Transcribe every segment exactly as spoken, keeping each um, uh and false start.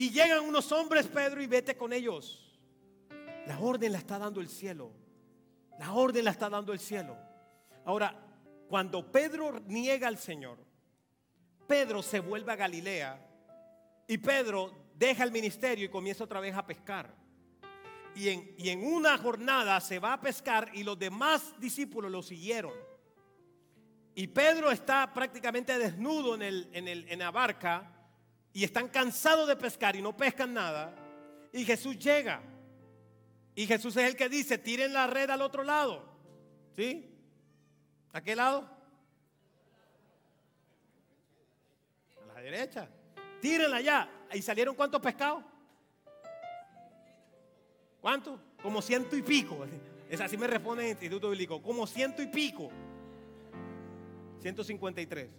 Y llegan unos hombres, Pedro, y vete con ellos. La orden la está dando el cielo. La orden la está dando el cielo. Ahora, cuando Pedro niega al Señor, Pedro se vuelve a Galilea y Pedro deja el ministerio y comienza otra vez a pescar. Y en, y en una jornada se va a pescar y los demás discípulos lo siguieron. Y Pedro está prácticamente desnudo en, el, en, el, en la barca y están cansados de pescar y no pescan nada. Y Jesús llega. Y Jesús es el que dice: tiren la red al otro lado. ¿Sí? ¿A qué lado? A la derecha. Tírenla allá. ¿Y salieron cuántos pescados? ¿Cuántos? Como ciento y pico. Es así me responde el Instituto Bíblico. Como ciento y pico. ciento cincuenta y tres.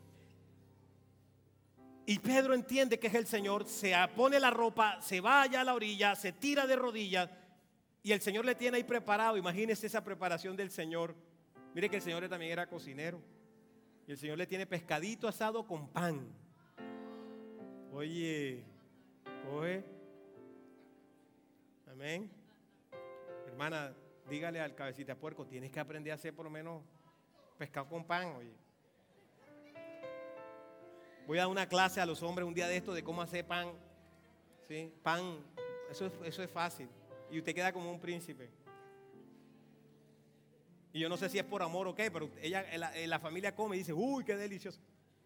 Y Pedro entiende que es el Señor, se pone la ropa, se va allá a la orilla, se tira de rodillas y el Señor le tiene ahí preparado. Imagínense esa preparación del Señor. Mire que el Señor también era cocinero y el Señor le tiene pescadito asado con pan. Oye, coge. Amén. Hermana, dígale al cabecita de puerco: tienes que aprender a hacer por lo menos pescado con pan. Oye, voy a dar una clase a los hombres un día de esto de cómo hacer pan. ¿Sí? Pan, eso es, eso es fácil. Y usted queda como un príncipe. Y yo no sé si es por amor o qué, pero ella, la, la familia come y dice: uy, qué delicioso.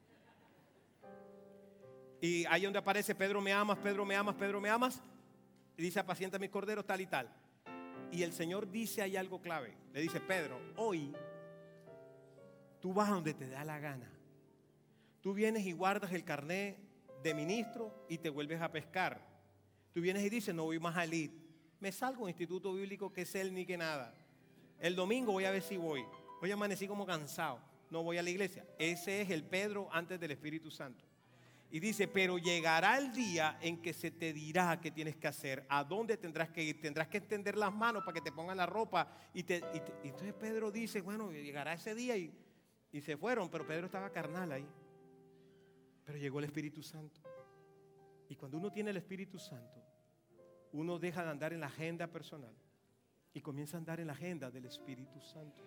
Y ahí donde aparece: Pedro, me amas, Pedro, me amas, Pedro, me amas. Y dice: apacienta mis corderos, tal y tal. Y el Señor dice ahí algo clave. Le dice: Pedro, hoy tú vas a donde te da la gana. Tú vienes y guardas el carnet de ministro y te vuelves a pescar. Tú vienes y dices: no voy más a Elite. Me salgo a Instituto Bíblico, que es él ni que nada. El domingo voy a ver si voy. Hoy amanecí como cansado. No voy a la iglesia. Ese es el Pedro antes del Espíritu Santo. Y dice: pero llegará el día en que se te dirá qué tienes que hacer, a dónde tendrás que ir, tendrás que extender las manos para que te pongan la ropa. Y, te, y, te, y entonces Pedro dice: bueno, llegará ese día y, y se fueron, pero Pedro estaba carnal ahí. Pero llegó el Espíritu Santo. Y cuando uno tiene el Espíritu Santo, uno deja de andar en la agenda personal y comienza a andar en la agenda del Espíritu Santo.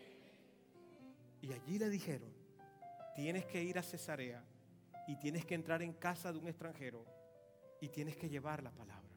Y allí le dijeron: tienes que ir a Cesarea y tienes que entrar en casa de un extranjero y tienes que llevar la palabra.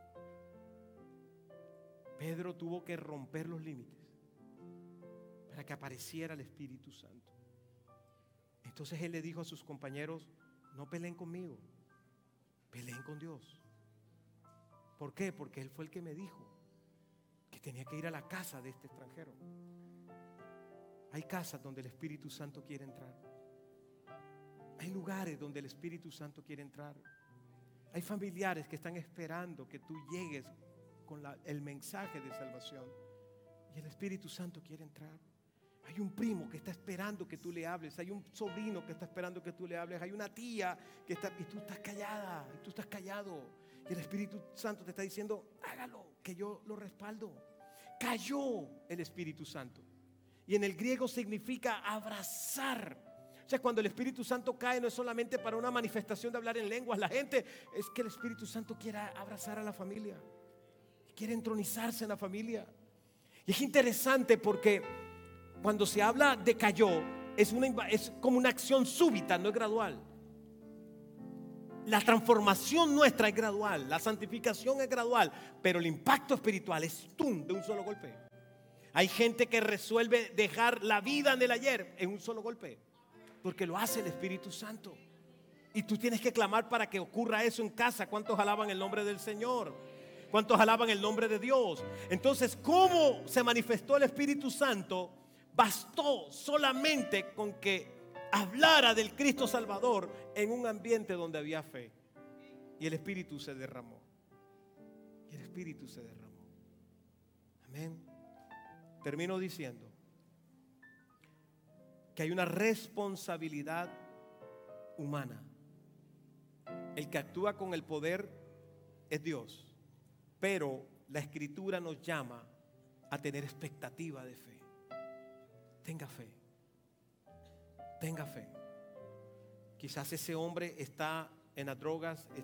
Pedro tuvo que romper los límites para que apareciera el Espíritu Santo. Entonces él le dijo a sus compañeros: no peleen conmigo, peleen con Dios. ¿Por qué? Porque él fue el que me dijo que tenía que ir a la casa de este extranjero. Hay casas donde el Espíritu Santo quiere entrar. Hay lugares donde el Espíritu Santo quiere entrar. Hay familiares que están esperando que tú llegues con la, el mensaje de salvación. Y el Espíritu Santo quiere entrar. Hay un primo que está esperando que tú le hables. Hay un sobrino que está esperando que tú le hables. Hay una tía que está, y tú estás callada, y tú estás callado. Y el Espíritu Santo te está diciendo: hágalo, que yo lo respaldo. Cayó el Espíritu Santo. Y en el griego significa abrazar. O sea, cuando el Espíritu Santo cae, no es solamente para una manifestación de hablar en lenguas. La gente, es que el Espíritu Santo quiere abrazar a la familia, quiere entronizarse en la familia. Y es interesante porque cuando se habla de cayó, es, una, es como una acción súbita, no es gradual. La transformación nuestra es gradual, la santificación es gradual, pero el impacto espiritual es ¡tum!, de un solo golpe. Hay gente que resuelve dejar la vida en el ayer en un solo golpe, porque lo hace el Espíritu Santo. Y tú tienes que clamar para que ocurra eso en casa. ¿Cuántos alaban el nombre del Señor? ¿Cuántos alaban el nombre de Dios? Entonces, ¿cómo se manifestó el Espíritu Santo? Bastó solamente con que hablara del Cristo Salvador en un ambiente donde había fe. Y el Espíritu se derramó. Y el Espíritu se derramó. Amén. Termino diciendo que hay una responsabilidad humana. El que actúa con el poder es Dios, pero la Escritura nos llama a tener expectativa de fe. Tenga fe, tenga fe. Quizás ese hombre está en las drogas,